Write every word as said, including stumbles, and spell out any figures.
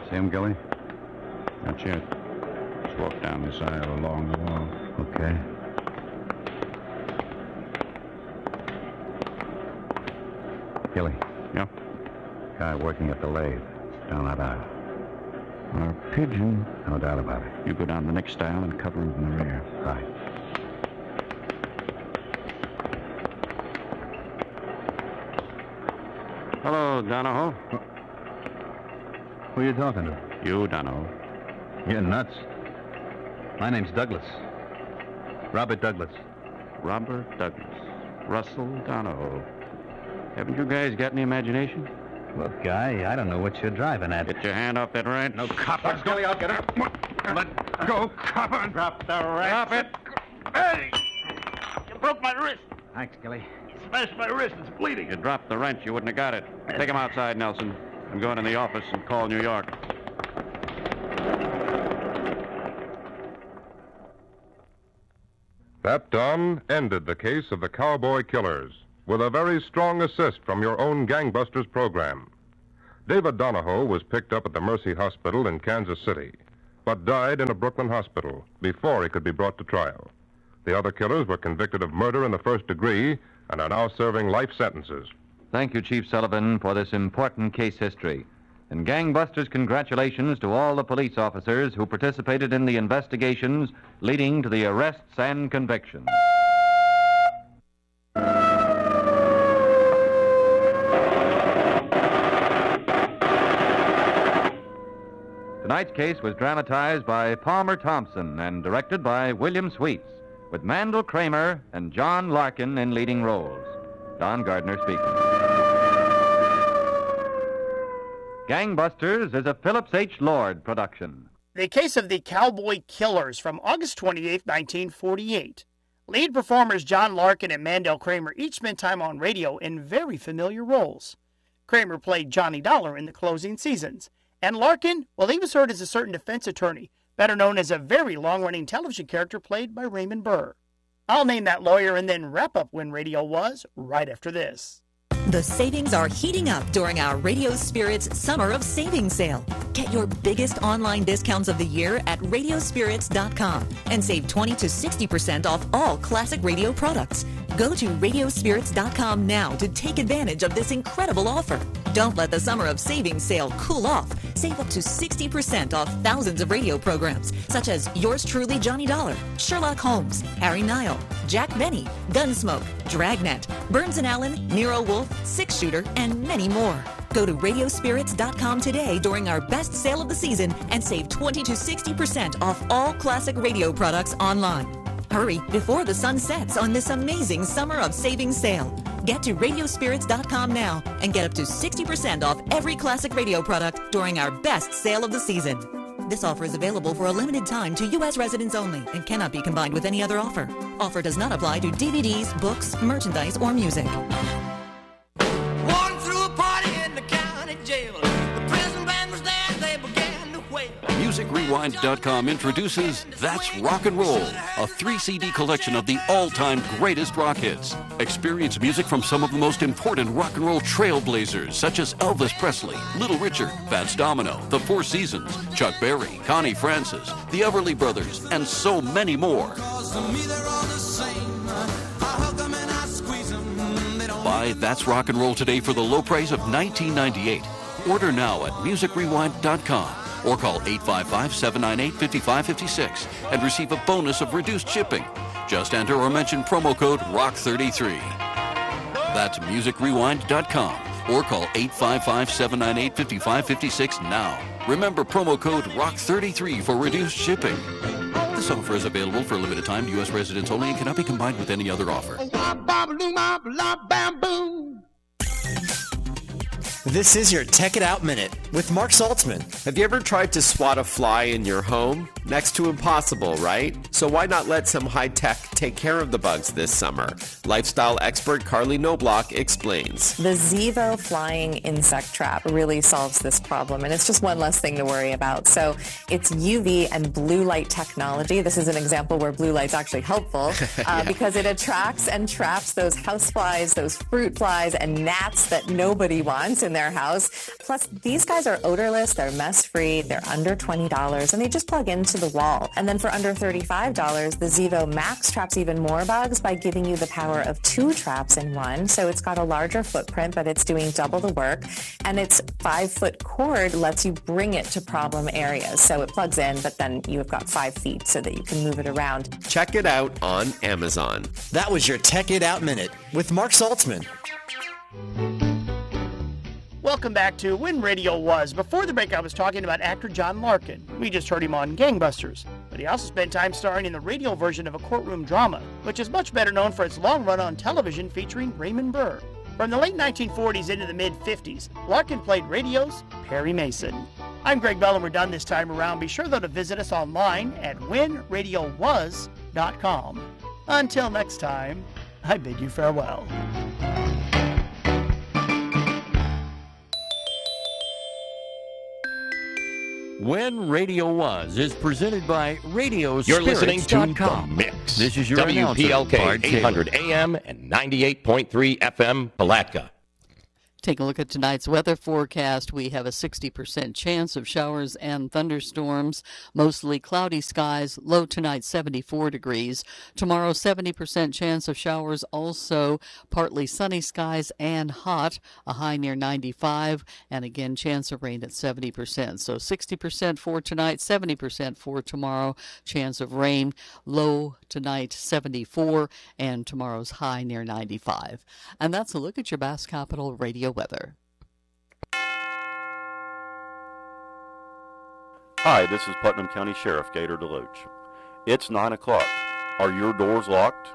See him, Gilly? Not yet. Just walk down this aisle along the wall. Okay. Gilly. Yeah? Guy working at the lathe. Down that aisle. Our pigeon. No doubt about it. You go down the next aisle and cover him from the rear. Right. Hello, Donahoe. Who are you talking to? You, Donahoe. You're nuts. My name's Douglas. Robert Douglas. Robert Douglas. Russell Donahoe. Haven't you guys got any imagination? Look, Guy, I don't know what you're driving at. Get your hand off that wrench. No copper. Gilly, I'll get her. Let go, copper. Drop the wrench. Drop it. Hey! You broke my wrist. Thanks, Gilly. You smashed my wrist. It's bleeding. You dropped the wrench. You wouldn't have got it. Take him outside, Nelson. I'm going in the office and call New York. That done ended the case of the Cowboy Killers with a very strong assist from your own Gangbusters program. David Donahoe was picked up at the Mercy Hospital in Kansas City, but died in a Brooklyn hospital before he could be brought to trial. The other killers were convicted of murder in the first degree and are now serving life sentences. Thank you, Chief Sullivan, for this important case history. And Gangbusters, congratulations to all the police officers who participated in the investigations leading to the arrests and convictions. Tonight's case was dramatized by Palmer Thompson and directed by William Sweets, with Mandel Kramer and John Larkin in leading roles. Don Gardner speaking. Gangbusters is a Phillips H. Lord production. The case of the Cowboy Killers from August twenty-eighth, nineteen forty-eight. Lead performers John Larkin and Mandel Kramer each spent time on radio in very familiar roles. Kramer played Johnny Dollar in the closing seasons. And Larkin, well, he was heard as a certain defense attorney, better known as a very long-running television character played by Raymond Burr. I'll name that lawyer and then wrap up when radio was right after this. The savings are heating up during our Radio Spirits Summer of Savings Sale. Get your biggest online discounts of the year at radio spirits dot com and save twenty to sixty percent off all classic radio products. Go to radio spirits dot com now to take advantage of this incredible offer. Don't let the Summer of Savings Sale cool off. Save up to sixty percent off thousands of radio programs, such as Yours Truly Johnny Dollar, Sherlock Holmes, Harry Nile, Jack Benny, Gunsmoke, Dragnet, Burns and Allen, Nero Wolfe, Six Shooter, and many more. Go to radio spirits dot com today during our best sale of the season and save twenty to sixty percent off all classic radio products online. Hurry before the sun sets on this amazing Summer of Savings Sale. Get to radio spirits dot com now and get up to sixty percent off every classic radio product during our best sale of the season. This offer is available for a limited time to U S residents only and cannot be combined with any other offer. Offer does not apply to D V Ds, books, merchandise, or music. Walking through a party in the county jail. The prison band was there, they began to wail. music rewind dot com introduces That's Rock and Roll, a three C D collection of the all-time greatest rock hits. Experience music from some of the most important rock and roll trailblazers, such as Elvis Presley, Little Richard, Fats Domino, The Four Seasons, Chuck Berry, Connie Francis, the Everly Brothers, and so many more. Buy That's Rock and Roll today for the low price of nineteen ninety-eight dollars. Order now at music rewind dot com or call eight five five, seven nine eight, five five five six and receive a bonus of reduced shipping. Just enter or mention promo code rock thirty-three. That's music rewind dot com or call eight five five, seven nine eight, five five five six now. Remember promo code rock thirty-three for reduced shipping. This offer is available for a limited time to U S residents only and cannot be combined with any other offer. This is your Tech It Out Minute with Mark Saltzman. Have you ever tried to swat a fly in your home? Next to impossible, right? So why not let some high tech take care of the bugs this summer? Lifestyle expert Carly Knobloch explains. The Zevo flying insect trap really solves this problem, and it's just one less thing to worry about. So it's U V and blue light technology. This is an example where blue light's actually helpful uh, yeah. because it attracts and traps those house flies, those fruit flies, and gnats that nobody wants in their house. Plus, these guys are odorless, they're mess-free, they're under twenty dollars, and they just plug into the wall. And then for under thirty-five dollars, the Zevo Max traps even more bugs by giving you the power of two traps in one. So it's got a larger footprint, but it's doing double the work. And its five-foot cord lets you bring it to problem areas. So it plugs in, but then you've got five feet so that you can move it around. Check it out on Amazon. That was your Tech It Out Minute with Mark Saltzman. Welcome back to When Radio Was. Before the break, I was talking about actor John Larkin. We just heard him on Gangbusters. But he also spent time starring in the radio version of a courtroom drama, which is much better known for its long run on television featuring Raymond Burr. From the late nineteen forties into the mid-fifties, Larkin played radio's Perry Mason. I'm Greg Bell, and we're done this time around. Be sure, though, to visit us online at when radio was dot com. Until next time, I bid you farewell. When Radio Was is presented by radio You're listening spirits to dot com. The Mix. This is your W P L K announcer, Bart eight hundred Taylor. A M and ninety-eight point three F M, Palatka. Take a look at tonight's weather forecast. We have a sixty percent chance of showers and thunderstorms, mostly cloudy skies, low tonight seventy-four degrees. Tomorrow, seventy percent chance of showers, also partly sunny skies and hot, a high near ninety-five, and again, chance of rain at seventy percent. So sixty percent for tonight, seventy percent for tomorrow, chance of rain, low tonight seventy-four, and tomorrow's high near ninety-five. And that's a look at your Bass Capital Radio weather. Hi, this is Putnam County Sheriff Gator DeLoach. It's nine o'clock. Are your doors locked?